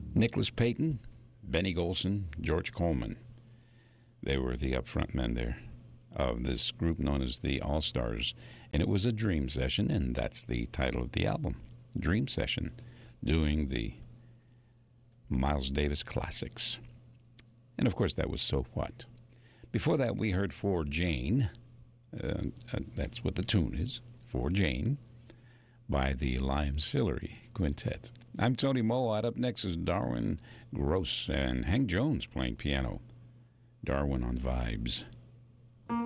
Nicholas Payton, Benny Golson, George Coleman. They were the upfront men there of this group known as the All-Stars. And it was a dream session, and that's the title of the album, Dream Session, doing the Miles Davis classics. And, of course, that was So What. Before that, we heard For Jane. That's what the tune is, For Jane, by the Lime Sillery Quintet. I'm Tony Mowat. Up next is Darwin Gross and Hank Jones playing piano. Darwin on Vibes.